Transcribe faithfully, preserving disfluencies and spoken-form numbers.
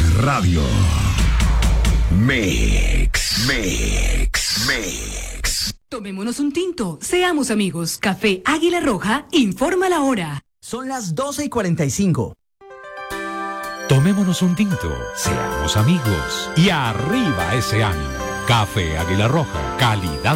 Radio. Mix, mix, mix. Tomémonos un tinto, seamos amigos. Café Águila Roja informa la hora. Son las doce y cuarenta y cinco. Tomémonos un tinto, seamos amigos y arriba ese ánimo. Café Águila Roja, calidad